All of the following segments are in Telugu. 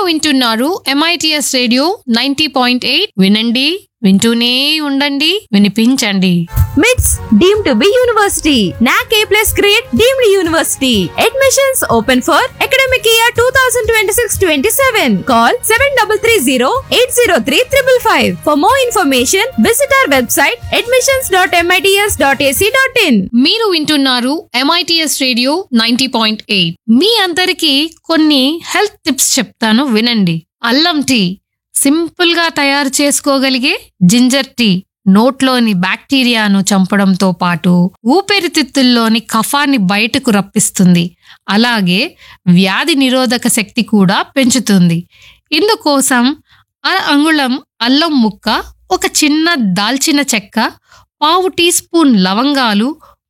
వింటున్నారు MITS రేడియో 90.8. వినండి, వింటూనే ఉండండి, వినిపించండి. MITS deemed to be university. NAC A+ grade deemed university. Admissions open for academic year 2026-27. Call 7330-803-555. For more information, visit our website admissions.mits.ac.in. మీరు వింటున్నారు MITS రేడియో 90.8. మీ అందరికీ కొన్ని హెల్త్ టిప్స్ చెప్తాను, వినండి. అల్లం టీ సింపుల్ గా తయారు చేసుకోగలిగే జింజర్ టీ నోట్లోని బ్యాక్టీరియాను చంపడంతో పాటు ఊపిరితిత్తుల్లోని కఫాన్ని బయటకు రప్పిస్తుంది. అలాగే వ్యాధి నిరోధక శక్తి కూడా పెంచుతుంది. ఇందుకోసం అంగుళం అల్లం ముక్క, ఒక చిన్న దాల్చిన చెక్క, పావు టీ స్పూన్ లవంగాలు,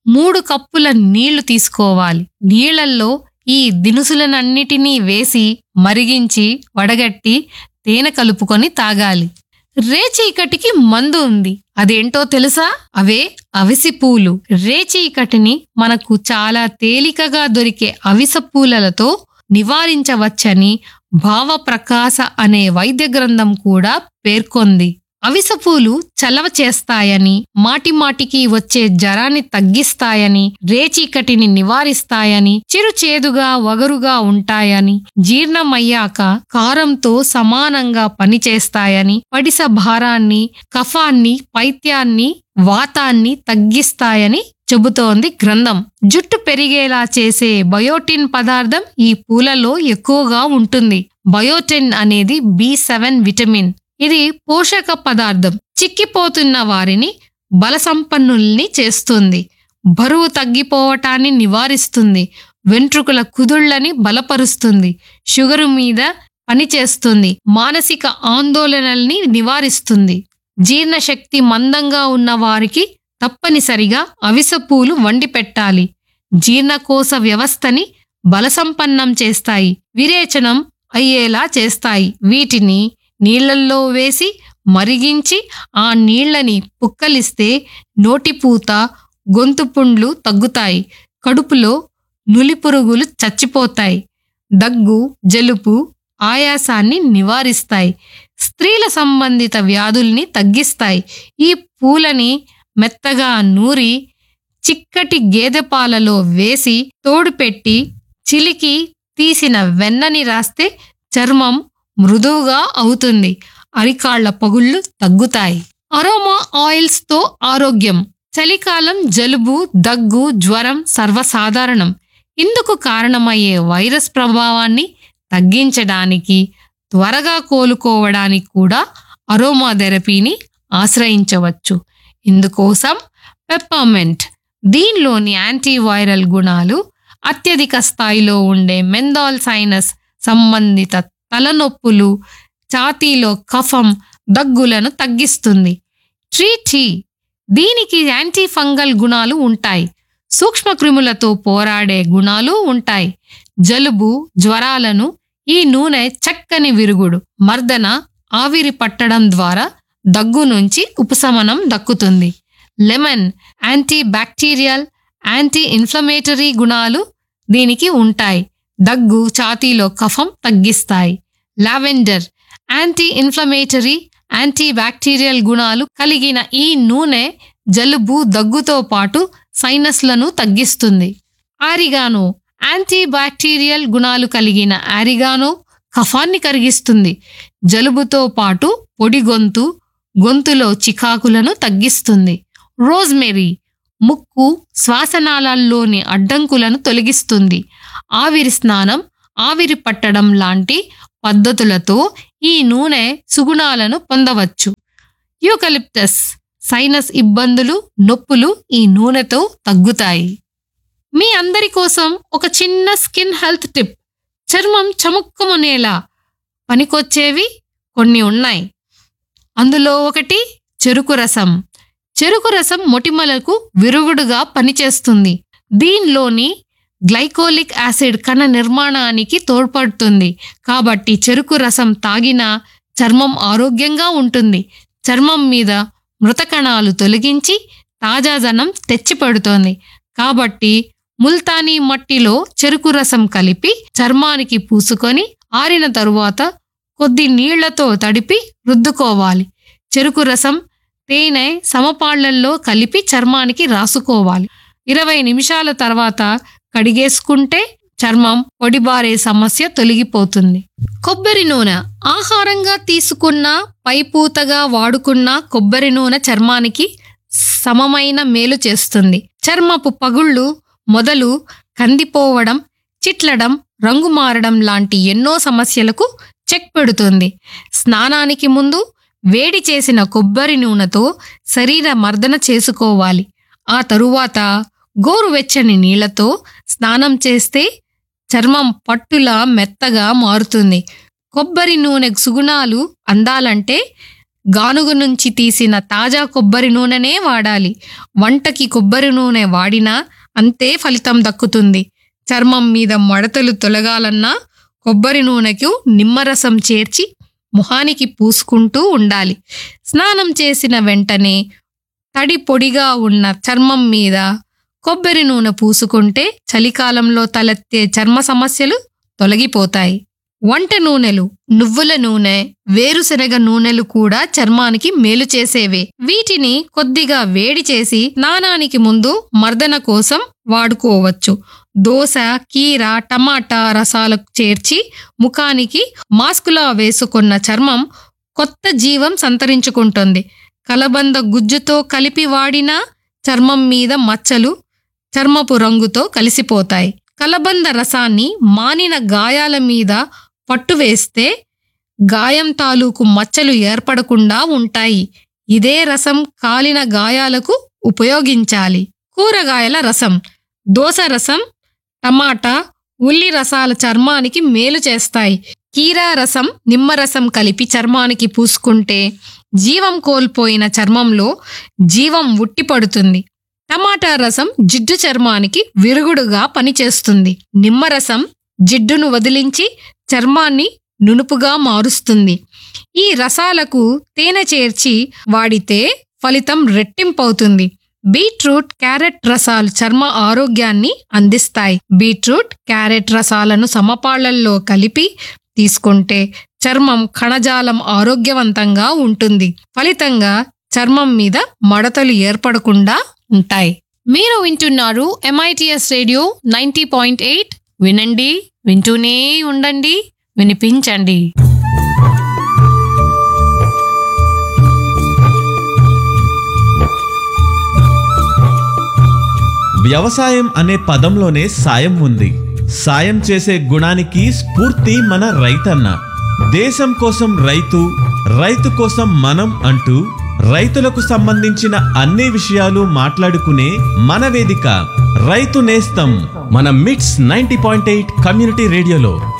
3 కప్పుల నీళ్లు తీసుకోవాలి. నీళ్లల్లో ఈ దినుసులనన్నిటినీ వేసి మరిగించి వడగట్టి తేనె కలుపుకొని తాగాలి. రేచీకటికి మందు ఉంది, అదేంటో తెలుసా? అవే అవిసి పూలు. రేచీకటిని మనకు చాలా తేలికగా దొరికే అవిస పూలతో నివారించవచ్చని భావప్రకాశ అనే వైద్య గ్రంథం కూడా పేర్కొంది. అవిసపూలు చలవ చేస్తాయని, మాటిమాటికి వచ్చే జ్వరాన్ని తగ్గిస్తాయని, రేచీకటిని నివారిస్తాయని, చిరుచేదుగా వగరుగా ఉంటాయని, జీర్ణమయ్యాక కారంతో సమానంగా పనిచేస్తాయని, పడిస భారాన్ని, కఫాన్ని, పైత్యాన్ని, వాతాన్ని తగ్గిస్తాయని చెబుతోంది గ్రంథం. జుట్టు పెరిగేలా చేసే బయోటిన్ పదార్థం ఈ పూలలో ఎక్కువగా ఉంటుంది. బయోటిన్ అనేది B7 విటమిన్. ఇది పోషక పదార్థం. చిక్కిపోతున్న వారిని బలసంపన్నుల్ని చేస్తుంది. బరువు తగ్గిపోవటాన్ని నివారిస్తుంది. వెంట్రుకల కుదుళ్లని బలపరుస్తుంది. షుగరు మీద పనిచేస్తుంది. మానసిక ఆందోళనల్ని నివారిస్తుంది. జీర్ణశక్తి మందంగా ఉన్న వారికి తప్పనిసరిగా అవిసెపూలు వండి పెట్టాలి. జీర్ణకోశ వ్యవస్థని బలసంపన్నం చేస్తాయి. విరేచనం అయ్యేలా చేస్తాయి. వీటిని నీళ్లల్లో వేసి మరిగించి ఆ నీళ్లని పుక్కలిస్తే నోటిపూత, గొంతు పుండ్లు తగ్గుతాయి. కడుపులో నులిపురుగులు చచ్చిపోతాయి. దగ్గు, జలుబు, ఆయాసాన్ని నివారిస్తాయి. స్త్రీల సంబంధిత వ్యాధుల్ని తగ్గిస్తాయి. ఈ పూలని మెత్తగా నూరి చిక్కటి గేదె పాలలో వేసి తోడుపెట్టి చిలికి తీసిన వెన్నని రాస్తే చర్మం మృదువుగా అవుతుంది. అరికాళ్ల పగుళ్లు తగ్గుతాయి. అరోమా ఆయిల్స్ తో ఆరోగ్యం. చలికాలం జలుబు, దగ్గు, జ్వరం సర్వసాధారణం. ఇందుకు కారణమయ్యే వైరస్ ప్రభావాన్ని తగ్గించడానికి, త్వరగా కోలుకోవడానికి కూడా అరోమా థెరపీని ఆశ్రయించవచ్చు. ఇందుకోసం పెప్పర్మెంట్, దీనిలోని యాంటీవైరల్ గుణాలు అత్యధిక స్థాయిలో ఉండే మెంథాల్ సైనస్ సంబంధిత తలనొప్పులు, ఛాతీలో కఫం, దగ్గులను తగ్గిస్తుంది. టీ, దీనికి యాంటీ ఫంగల్ గుణాలు ఉంటాయి. సూక్ష్మక్రిములతో పోరాడే గుణాలు ఉంటాయి. జలుబు, జ్వరాలను ఈ నూనె చక్కని విరుగుడు. మర్దన, ఆవిరి పట్టడం ద్వారా దగ్గు నుంచి ఉపశమనం దక్కుతుంది. Lemon, anti bacterial, anti inflammatory గుణాలు దీనికి ఉంటాయి. దగ్గు, ఛాతీలో కఫం తగ్గిస్తాయి. Lavender, anti inflammatory, anti bacterial గుణాలు కలిగిన ఈ నూనె జలుబు, దగ్గుతో పాటు సైనస్లను తగ్గిస్తుంది. ఆరిగానో, యాంటీ బ్యాక్టీరియల్ గుణాలు కలిగిన ఆరిగానో కఫాన్ని కరిగిస్తుంది. జలుబుతో పాటు పొడి గొంతు, గొంతులో చికాకులను తగ్గిస్తుంది. రోజ్మెరీ, ముక్కు, శ్వాసనాళాల్లోని అడ్డంకులను తొలగిస్తుంది. ఆవిరి స్నానం, ఆవిరి పట్టడం లాంటి పద్ధతులతో ఈ నూనె సుగుణాలను పొందవచ్చు. యూకలిప్టస్, సైనస్ ఇబ్బందులు, నొప్పులు ఈ నూనెతో తగ్గుతాయి. మీ అందరి కోసం ఒక చిన్న స్కిన్ హెల్త్ టిప్. చర్మం చముక్కుమనేలా పనికొచ్చేవి కొన్ని ఉన్నాయి. అందులో ఒకటి చెరుకు రసం. చెరుకు రసం మొటిమలకు విరుగుడుగా పనిచేస్తుంది. దీనిలోని గ్లైకోలిక్ యాసిడ్ కణ నిర్మాణానికి తోడ్పడుతుంది. కాబట్టి చెరుకు రసం తాగినా చర్మం ఆరోగ్యంగా ఉంటుంది. చర్మం మీద మృత కణాలు తొలగించి తాజాదనం తెచ్చిపెడుతోంది. కాబట్టి ముల్తానీ మట్టిలో చెరుకు రసం కలిపి చర్మానికి పూసుకొని ఆరిన తరువాత కొద్ది నీళ్లతో తడిపి రుద్దుకోవాలి. చెరుకు రసం, తేనె సమపాళ్లల్లో కలిపి చర్మానికి రాసుకోవాలి. 20 నిమిషాల తర్వాత కడిగేసుకుంటే చర్మం పొడిబారే సమస్య తొలగిపోతుంది. కొబ్బరి నూనె ఆహారంగా తీసుకున్న, పైపూతగా వాడుకున్న కొబ్బరి నూనె చర్మానికి సమమైన మేలు చేస్తుంది. చర్మపు పగుళ్ళు మొదలు కందిపోవడం, చిట్లడం, రంగు మారడం లాంటి ఎన్నో సమస్యలకు చెక్ పెడుతుంది. స్నానానికి ముందు వేడి చేసిన కొబ్బరి నూనెతో శరీర మర్దన చేసుకోవాలి. ఆ తరువాత గోరువెచ్చని నీళ్లతో స్నానం చేస్తే చర్మం పట్టులా మెత్తగా మారుతుంది. కొబ్బరి నూనె సుగుణాలు అందాలంటే గానుగ నుంచి తీసిన తాజా కొబ్బరి నూనెనే వాడాలి. వంటకి కొబ్బరి నూనె వాడినా అంతే ఫలితం దక్కుతుంది. చర్మం మీద మడతలు తొలగాలన్నా కొబ్బరి నూనెకు నిమ్మరసం చేర్చి ముఖానికి పూసుకుంటూ ఉండాలి. స్నానం చేసిన వెంటనే తడి పొడిగా ఉన్న చర్మం మీద కొబ్బరి నూనె పూసుకుంటే చలికాలంలో తలెత్తే చర్మ సమస్యలు తొలగిపోతాయి. వంట నూనెలు, నువ్వుల నూనె, వేరుశనగ నూనెలు కూడా చర్మానికి మేలు చేసేవే. వీటిని కొద్దిగా వేడి చేసి స్నానానికి ముందు మర్దన కోసం వాడుకోవచ్చు. దోస, కీర, టమాటా రసాలకు చేర్చి ముఖానికి మాస్కులా వేసుకున్న చర్మం కొత్త జీవం సంతరించుకుంటుంది. కలబంద గుజ్జుతో కలిపి వాడిన చర్మం మీద మచ్చలు చర్మపు రంగుతో కలిసిపోతాయి. కలబంద రసాన్ని మానిన గాయాల మీద పట్టు వేస్తే గాయం తాలూకు మచ్చలు ఏర్పడకుండా ఉంటాయి. ఇదే రసం కాలిన గాయాలకు ఉపయోగించాలి. కూరగాయల రసం, దోస రసం, టమాటా, ఉల్లి రసాల చర్మానికి మేలు చేస్తాయి. కీరా రసం, నిమ్మరసం కలిపి చర్మానికి పూసుకుంటే జీవం కోల్పోయిన చర్మంలో జీవం ఉట్టిపడుతుంది. టమాటా రసం జిడ్డు చర్మానికి విరుగుడుగా పనిచేస్తుంది. నిమ్మరసం జిడ్డును వదిలించి చర్మాన్ని నునుపుగా మారుస్తుంది. ఈ రసాలకు తేనె చేర్చి వాడితే ఫలితం రెట్టింపవుతుంది. బీట్రూట్, క్యారెట్ రసాలు చర్మ ఆరోగ్యాన్ని అందిస్తాయి. బీట్రూట్, క్యారెట్ రసాలను సమపాళ్లల్లో కలిపి తీసుకుంటే చర్మం కణజాలం ఆరోగ్యవంతంగా ఉంటుంది. ఫలితంగా చర్మం మీద మడతలు ఏర్పడకుండా ఉంటాయి. మీరు వింటున్నారు MITS రేడియో 90.8. వినండి, వింటూనే ఉండండి, వినిపించండి. వ్యవసాయం అనే పదంలోనే సాయం ఉంది. సాయం చేసే గుణానికి స్ఫూర్తి మన రైతన్న. దేశం కోసం రైతు, రైతు కోసం మనం అంటూ రైతులకు సంబంధించిన అన్ని విషయాలు మాట్లాడుకునే మన వేదిక రైతు నేస్తం, మన మిట్స్ 90.8 కమ్యూనిటీ రేడియోలో.